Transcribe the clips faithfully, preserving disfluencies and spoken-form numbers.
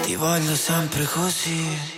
Ti voglio sempre così.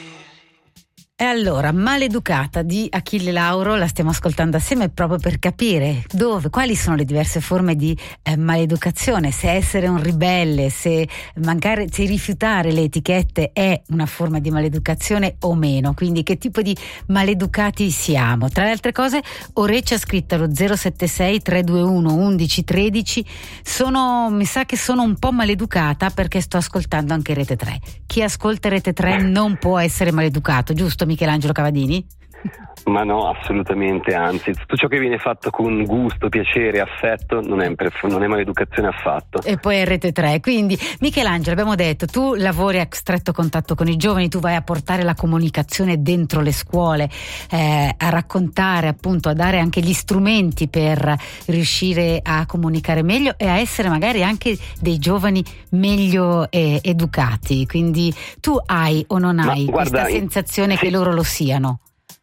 E allora, Maleducata di Achille Lauro la stiamo ascoltando assieme proprio per capire dove, quali sono le diverse forme di eh, maleducazione, se essere un ribelle, se mancare, se rifiutare le etichette è una forma di maleducazione o meno, quindi che tipo di maleducati siamo. Tra le altre cose, Ore ci ha scritto allo zero sette sei tre due uno undici tredici, sono, mi sa che sono un po' maleducata perché sto ascoltando anche Rete tre. Chi ascolta Rete tre non può essere maleducato, giusto Michelangelo Cavadini? Ma no, assolutamente, anzi, tutto ciò che viene fatto con gusto, piacere, affetto non è, non è maleducazione affatto. E poi è Rete tre, quindi Michelangelo, abbiamo detto, tu lavori a stretto contatto con i giovani, tu vai a portare la comunicazione dentro le scuole, eh, a raccontare, appunto, a dare anche gli strumenti per riuscire a comunicare meglio e a essere magari anche dei giovani meglio eh, educati, quindi tu hai o non hai Ma, guarda, questa sensazione sì. che loro lo siano?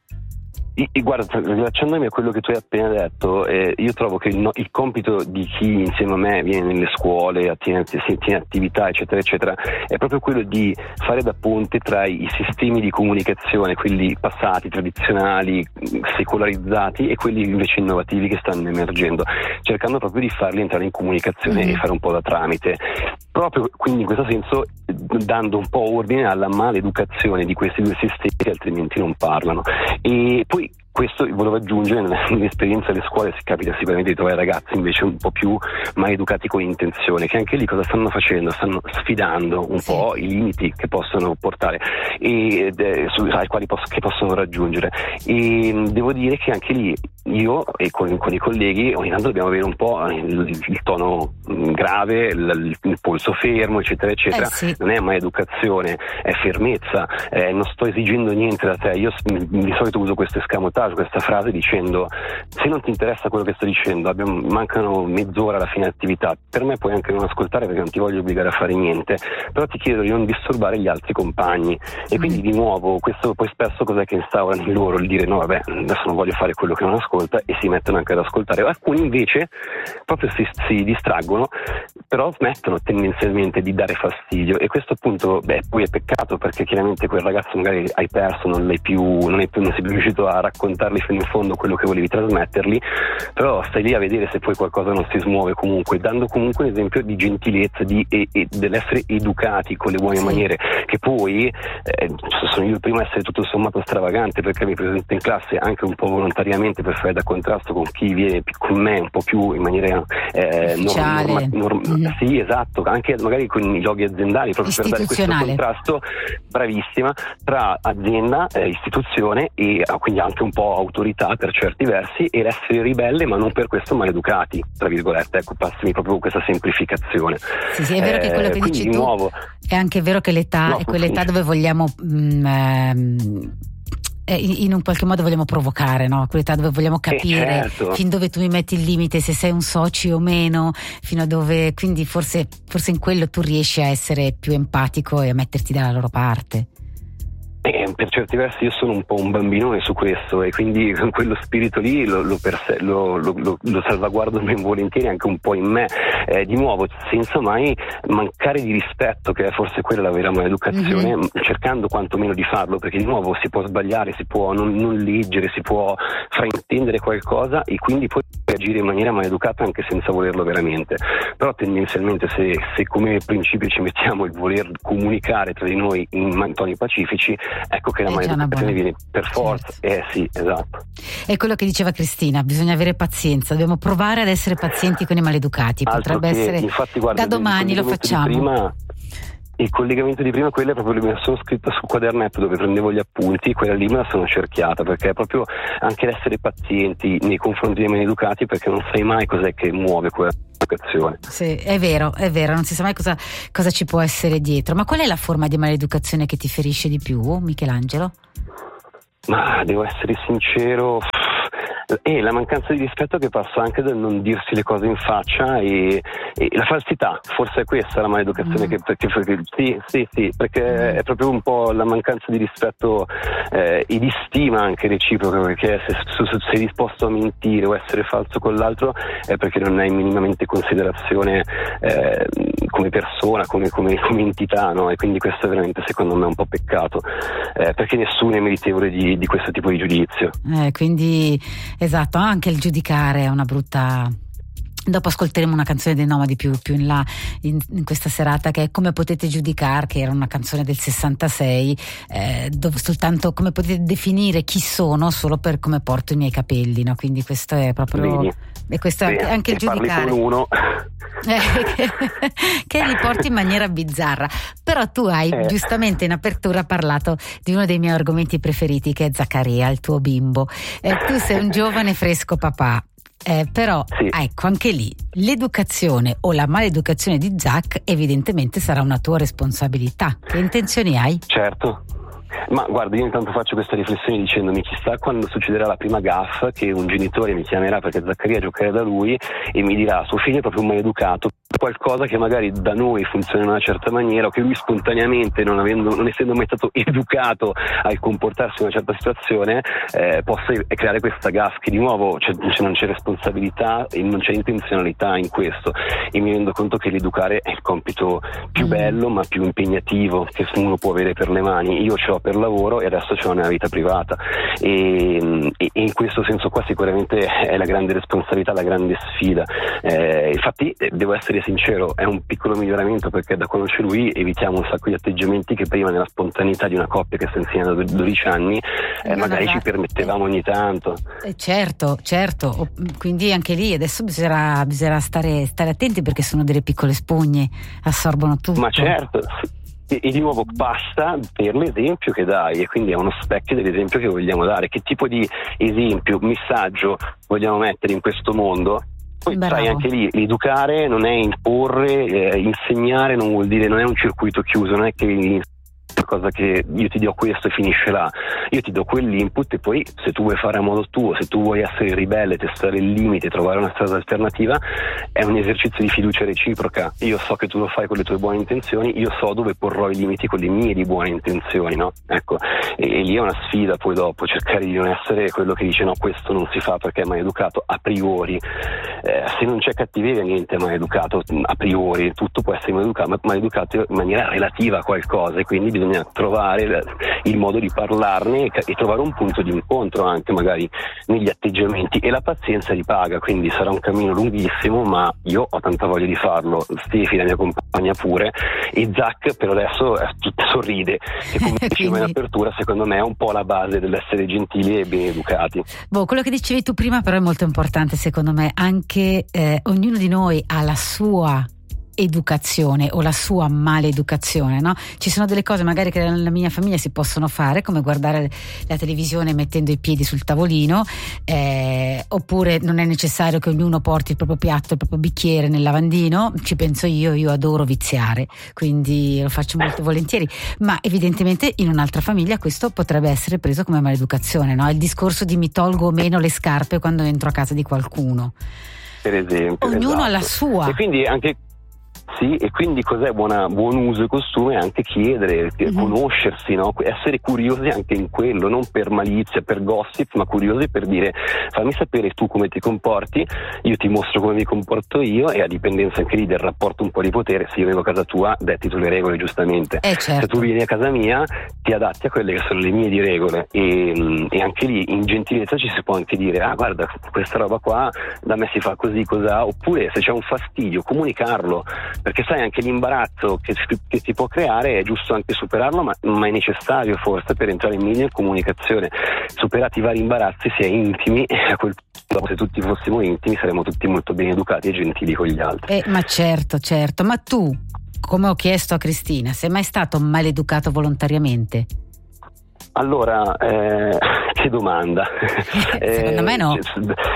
I, i, guarda, rilacciandomi a quello che tu hai appena detto, eh, io trovo che il, no, il compito di chi insieme a me viene nelle scuole, attiene, tiene attività eccetera eccetera, è proprio quello di fare da ponte tra i sistemi di comunicazione, quelli passati, tradizionali, secolarizzati, e quelli invece innovativi che stanno emergendo, cercando proprio di farli entrare in comunicazione mm. e fare un po' da tramite, proprio quindi in questo senso dando un po' ordine alla maleducazione di questi due sistemi che altrimenti non parlano. E poi questo volevo aggiungere, nell'esperienza alle scuole si capita sicuramente di trovare ragazzi invece un po' più maleducati con intenzione, che anche lì cosa stanno facendo? Stanno sfidando un sì. po' i limiti che possono portare e eh, su, ai quali posso, che possono raggiungere, e devo dire che anche lì io e con, con i colleghi ogni tanto dobbiamo avere un po' il, il tono grave, il, il polso fermo eccetera eccetera, eh sì. non è maleducazione, è fermezza, eh, non sto esigendo niente da te. Io di solito uso questo escamotage, questa frase dicendo: se non ti interessa quello che sto dicendo, abbiamo, mancano mezz'ora alla fine dell'attività, per me puoi anche non ascoltare perché non ti voglio obbligare a fare niente, però ti chiedo di non disturbare gli altri compagni. E quindi di nuovo questo poi spesso cos'è che instaura in loro? Il dire no vabbè, adesso non voglio fare quello che non ascolta, e si mettono anche ad ascoltare. Alcuni invece proprio si, si distraggono, però smettono tendenzialmente di dare fastidio, e questo appunto beh poi è peccato, perché chiaramente quel ragazzo magari hai perso, non l'hai più, non, è più, non sei più riuscito a raccontargli fino in fondo quello che volevi trasmettergli, però stai lì a vedere se poi qualcosa non si smuove, comunque dando comunque un esempio di gentilezza, di e, e dell'essere educati con le buone sì. maniere, che poi eh, sono io il primo a essere tutto sommato stravagante, perché mi presento in classe anche un po' volontariamente per fare da contrasto con chi viene con me un po' più in maniera eh, norma, norma, mm. sì esatto, anche magari con i loghi aziendali, proprio per dare questo contrasto, bravissima, tra azienda, eh, istituzione e quindi anche un po' autorità per certi versi, e l'essere ribelle ma non per questo maleducati, tra virgolette, ecco, passami proprio questa semplificazione. Sì, sì, è vero eh, che quello che dici tu nuovo, è anche vero che l'età no, è quell'età dove vogliamo mh, ehm, in un qualche modo vogliamo provocare, no? Quell'età dove vogliamo capire eh certo. fin dove tu mi metti il limite, se sei un socio o meno, fino a dove, quindi forse, forse in quello tu riesci a essere più empatico e a metterti dalla loro parte. Eh, per certi versi io sono un po' un bambinone su questo, e quindi con quello spirito lì lo, lo, perse- lo, lo, lo, lo salvaguardo ben volentieri anche un po' in me, eh, di nuovo senza mai mancare di rispetto, che è forse quella la vera maleducazione, mm-hmm. cercando quantomeno di farlo, perché di nuovo si può sbagliare, si può non, non leggere, si può fraintendere qualcosa e quindi poi agire in maniera maleducata anche senza volerlo veramente, però tendenzialmente se, se come principio ci mettiamo il voler comunicare tra di noi in toni pacifici, ecco che la maleducazione viene per forza, certo. eh sì, esatto. È quello che diceva Cristina, bisogna avere pazienza, dobbiamo provare ad essere pazienti con i maleducati, potrebbe che, essere infatti, guarda, da domani lo facciamo. Prima, il collegamento di prima, quella è proprio, me la sono scritta sul quadernetto dove prendevo gli appunti, quella lì me la sono cerchiata, perché è proprio anche l'essere pazienti nei confronti dei maleducati, perché non sai mai cos'è che muove quella maleducazione. Sì, è vero, è vero, non si sa mai cosa, cosa ci può essere dietro. Ma qual è la forma di maleducazione che ti ferisce di più, Michelangelo? Ma devo essere sincero, e la mancanza di rispetto che passa anche dal non dirsi le cose in faccia e, e la falsità, forse è questa la maleducazione, mm. che, perché, perché sì, sì, sì, perché mm. è proprio un po' la mancanza di rispetto eh, e di stima anche reciproca, perché se, se, se sei disposto a mentire o essere falso con l'altro è perché non hai minimamente considerazione eh, come persona, come, come, come entità, no? E quindi questo è veramente secondo me un po' peccato, eh, perché nessuno è meritevole di, di questo tipo di giudizio. Eh, quindi esatto, anche il giudicare è una brutta. Dopo ascolteremo una canzone dei Nomadi più, più in là in, in questa serata, che è Come potete giudicare, che era una canzone del sessantasei, eh, dove soltanto come potete definire chi sono solo per come porto i miei capelli, no? Quindi questo è proprio Vedi. E questo è anche, anche il giudicare con uno eh, che, che li porti in maniera bizzarra. Però tu hai eh. giustamente in apertura parlato di uno dei miei argomenti preferiti, che è Zaccaria, il tuo bimbo. Eh, tu sei un giovane fresco papà. Eh, però sì. Ecco, anche lì l'educazione o la maleducazione di Zach evidentemente sarà una tua responsabilità. Che intenzioni hai? Certo. Ma guarda, io intanto faccio questa riflessione dicendomi: chissà quando succederà la prima gaffa che un genitore mi chiamerà perché Zaccaria giocherà da lui e mi dirà suo figlio è proprio un maleducato, qualcosa che magari da noi funziona in una certa maniera o che lui spontaneamente, non, avendo, non essendo mai stato educato a comportarsi in una certa situazione, eh, possa creare questa gaffa, che di nuovo cioè, non c'è responsabilità e non c'è intenzionalità in questo, e mi rendo conto che l'educare è il compito più bello ma più impegnativo che uno può avere per le mani. Io ce l'ho per lavoro e adesso c'ho una vita privata e, e in questo senso qua sicuramente è la grande responsabilità, la grande sfida. Eh, infatti devo essere sincero, è un piccolo miglioramento, perché da quando c'è lui evitiamo un sacco di atteggiamenti che prima, nella spontaneità di una coppia che sta insieme da dodici anni, eh, magari ci permettevamo ogni tanto. Eh, certo, certo, quindi anche lì adesso bisognerà, bisognerà stare, stare attenti, perché sono delle piccole spugne, assorbono tutto. Ma certo, sì. E, e di nuovo basta per l'esempio che dai, e quindi è uno specchio dell'esempio che vogliamo dare. Che tipo di esempio, messaggio vogliamo mettere in questo mondo? Poi Bravo. Sai, anche lì educare non è imporre, eh, insegnare non vuol dire, non è un circuito chiuso, non è che cosa che io ti do questo e finisce là. Io ti do quell'input e poi se tu vuoi fare a modo tuo, se tu vuoi essere ribelle, testare il limite, trovare una strada alternativa, è un esercizio di fiducia reciproca. Io so che tu lo fai con le tue buone intenzioni, io so dove porrò i limiti con le mie di buone intenzioni, no? Ecco, e, e lì è una sfida poi dopo, cercare di non essere quello che dice no, questo non si fa perché è maleducato a priori. Eh, se non c'è cattiveria niente è maleducato a priori, tutto può essere maleducato, ma maleducato in maniera relativa a qualcosa, e quindi bisogna trovare il modo di parlarne e, e trovare un punto di incontro anche magari negli atteggiamenti, e la pazienza ripaga, quindi sarà un cammino lunghissimo, ma io ho tanta voglia di farlo. Stefi, la mia compagna, pure, e Zach per adesso è tutto sorride, e come dicevo in apertura, secondo me è un po' la base dell'essere gentili e ben educati. Boh, quello che dicevi tu prima però è molto importante, secondo me, anche eh, ognuno di noi ha la sua educazione o la sua maleducazione, no? Ci sono delle cose magari che nella mia famiglia si possono fare, come guardare la televisione mettendo i piedi sul tavolino, eh, oppure non è necessario che ognuno porti il proprio piatto, il proprio bicchiere nel lavandino. Ci penso io, io adoro viziare, quindi lo faccio molto volentieri, ma evidentemente in un'altra famiglia questo potrebbe essere preso come maleducazione, no? Il discorso di mi tolgo o meno le scarpe quando entro a casa di qualcuno, per esempio. Ognuno esatto. ha la sua. E quindi anche Sì, e quindi cos'è buona, buon uso e costume? Anche chiedere, mm-hmm. conoscersi, no? Essere curiosi anche in quello, non per malizia, per gossip, ma curiosi per dire fammi sapere tu come ti comporti, io ti mostro come mi comporto io, e a dipendenza anche lì del rapporto un po' di potere, se io vengo a casa tua detti tu le regole giustamente, eh, certo. Se tu vieni a casa mia ti adatti a quelle che sono le mie di regole, e, e anche lì in gentilezza ci si può anche dire ah guarda questa roba qua da me si fa così, cos'ha, oppure se c'è un fastidio comunicarlo, perché sai anche l'imbarazzo che, che si può creare è giusto anche superarlo, ma, ma è necessario forse per entrare meglio in comunicazione. Superati i vari imbarazzi si è intimi, e a quel punto se tutti fossimo intimi saremmo tutti molto ben educati e gentili con gli altri. Eh, ma certo, certo, ma tu, come ho chiesto a Cristina, sei mai stato maleducato volontariamente? Allora, eh, che domanda. Secondo eh, me no.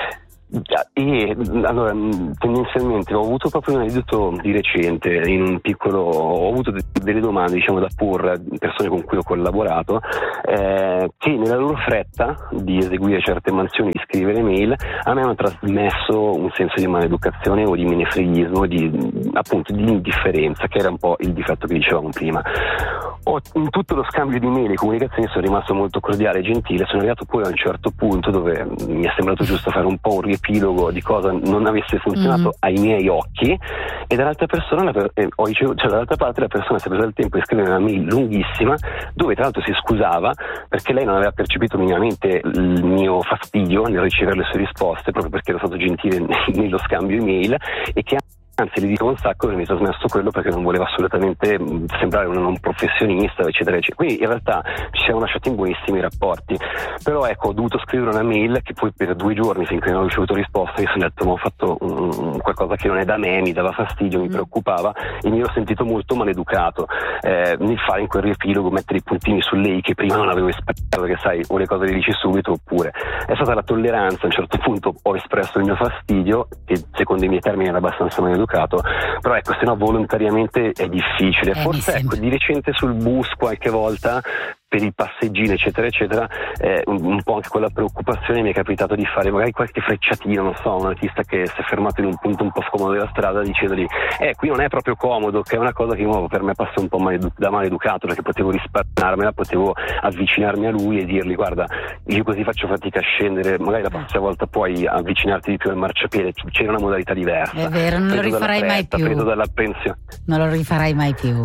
E allora tendenzialmente ho avuto proprio un aneddoto di recente, in un piccolo ho avuto delle domande diciamo da porre a persone con cui ho collaborato, eh, che nella loro fretta di eseguire certe mansioni, di scrivere mail, a me hanno trasmesso un senso di maleducazione o di menefreghismo, di appunto di indifferenza, che era un po' il difetto che dicevamo prima. Ho, in tutto lo scambio di mail e comunicazioni sono rimasto molto cordiale e gentile, sono arrivato poi a un certo punto dove mi è sembrato giusto fare un po' un riepilogo di cosa non avesse funzionato mm-hmm. ai miei occhi, e dall'altra persona eh, ho ricevuto, cioè dall'altra parte la persona si è presa il tempo di scrivere una mail lunghissima dove tra l'altro si scusava perché lei non aveva percepito minimamente il mio fastidio nel ricevere le sue risposte, proprio perché ero stato gentile nello scambio email, e che anzi le dico un sacco che mi ha trasmesso quello perché non voleva assolutamente sembrare un non professionista, eccetera eccetera. Quindi in realtà ci siamo lasciati in buonissimi rapporti, però ecco, ho dovuto scrivere una mail che poi per due giorni finché non ho ricevuto risposta mi sono detto ma ho fatto un, qualcosa che non è da me, mi dava fastidio, mi preoccupava e mi ero sentito molto maleducato eh, nel fare in quel riepilogo, mettere i puntini su lei che prima non avevo espresso, perché sai, o le cose le dici subito oppure è stata la tolleranza. A un certo punto ho espresso il mio fastidio, che secondo i miei termini era abbastanza maleducato, però ecco, se no volontariamente è difficile. Eh, Forse ecco, di recente sul bus qualche volta per i passeggini eccetera eccetera eh, un, un po' anche quella preoccupazione mi è capitato di fare magari qualche frecciatina, non so, un autista che si è fermato in un punto un po' scomodo della strada dicendogli eh qui non è proprio comodo, che è una cosa che nuovo per me passa un po' maledu- da maleducato, perché potevo risparmiarmela, potevo avvicinarmi a lui e dirgli guarda io così faccio fatica a scendere, magari la prossima volta puoi avvicinarti di più al marciapiede, c'era una modalità diversa. È vero, non lo rifarai mai più, preso dall'apprensione. Non lo rifarai mai più.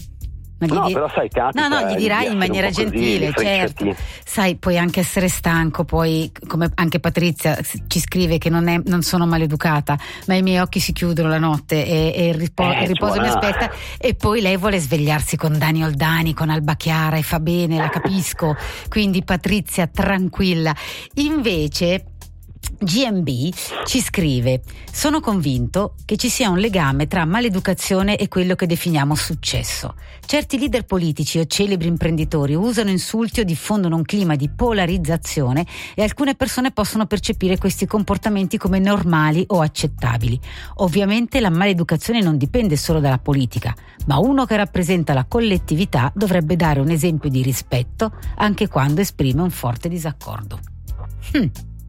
No, di... però sai, capita, no, no, gli dirai in maniera gentile, certo. Sai, puoi anche essere stanco, poi come anche Patrizia ci scrive che non, è, non sono maleducata, ma i miei occhi si chiudono la notte e, e il, ripo- eh, il riposo mi aspetta, e poi lei vuole svegliarsi con Dani Oldani, con Alba Chiara, e fa bene, la capisco, quindi Patrizia tranquilla. Invece G M B ci scrive: sono convinto che ci sia un legame tra maleducazione e quello che definiamo successo. Certi leader politici o celebri imprenditori usano insulti o diffondono un clima di polarizzazione e alcune persone possono percepire questi comportamenti come normali o accettabili. Ovviamente la maleducazione non dipende solo dalla politica, ma uno che rappresenta la collettività dovrebbe dare un esempio di rispetto anche quando esprime un forte disaccordo. Hm.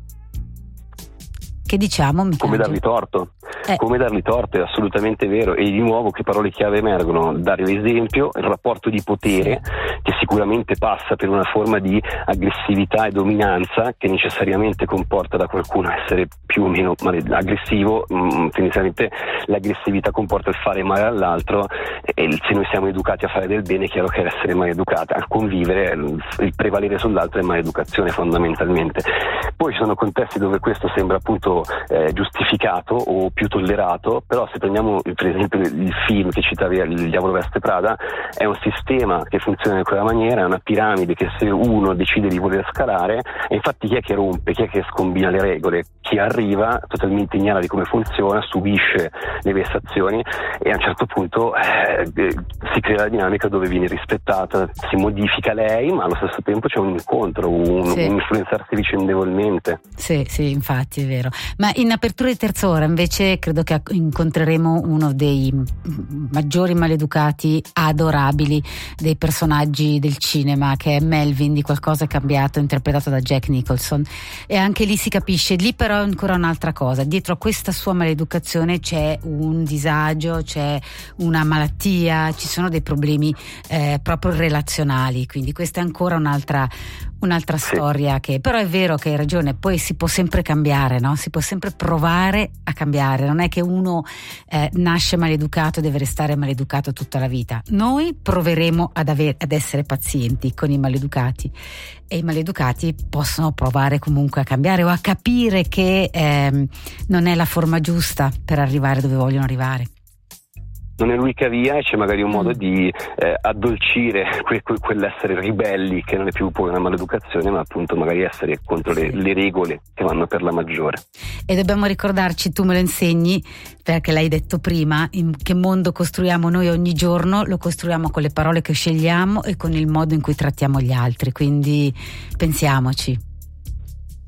Che diciamo? Mi come dargli torto, eh. come dargli torto, è assolutamente vero. E di nuovo che parole chiave emergono? Dare l'esempio, il rapporto di potere che sicuramente passa per una forma di aggressività e dominanza che necessariamente comporta da qualcuno essere più o meno aggressivo. Tendenzialmente l'aggressività comporta il fare male all'altro, e se noi siamo educati a fare del bene è chiaro che essere maleducati, a convivere, il prevalere sull'altro è maleducazione fondamentalmente. Poi ci sono contesti dove questo sembra appunto Eh, giustificato o più tollerato, però se prendiamo per esempio il film che citavi, Il Diavolo Veste Prada, è un sistema che funziona in quella maniera, è una piramide che se uno decide di voler scalare, e infatti chi è che rompe, chi è che scombina le regole? Chi arriva totalmente ignara di come funziona, subisce le vessazioni e a un certo punto eh, si crea la dinamica dove viene rispettata, si modifica lei, ma allo stesso tempo c'è un incontro, un, sì. un influenzarsi vicendevolmente. Sì, sì, infatti è vero. Ma in apertura di terza ora invece credo che incontreremo uno dei maggiori maleducati adorabili dei personaggi del cinema, che è Melvin di Qualcosa è cambiato, interpretato da Jack Nicholson, e anche lì si capisce. Lì però è ancora un'altra cosa, dietro a questa sua maleducazione c'è un disagio, c'è una malattia, ci sono dei problemi eh, proprio relazionali, quindi questa è ancora un'altra un'altra sì. storia, che però è vero che hai ragione, poi si può sempre cambiare, no? Si può sempre provare a cambiare, non è che uno eh, nasce maleducato e deve restare maleducato tutta la vita. Noi proveremo ad, aver, ad essere pazienti con i maleducati, e i maleducati possono provare comunque a cambiare o a capire che eh, non è la forma giusta per arrivare dove vogliono arrivare. Non è l'unica via, e c'è magari un modo di eh, addolcire que- que- quell'essere ribelli, che non è più poi una maleducazione, ma appunto magari essere contro le, le regole che vanno per la maggiore. E dobbiamo ricordarci, tu me lo insegni perché l'hai detto prima, in che mondo costruiamo noi ogni giorno? Lo costruiamo con le parole che scegliamo e con il modo in cui trattiamo gli altri, quindi pensiamoci.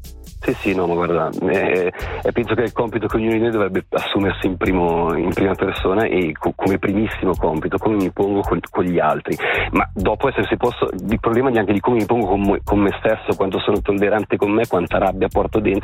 Sì, sì, no, ma guarda, eh, eh, penso che è il compito che ognuno di noi dovrebbe assumersi in, primo, in prima persona e co- come primissimo compito, come mi pongo con, con gli altri. Ma dopo essere, se posso, il problema neanche di come mi pongo con, mo- con me stesso, quanto sono tollerante con me, quanta rabbia porto dentro.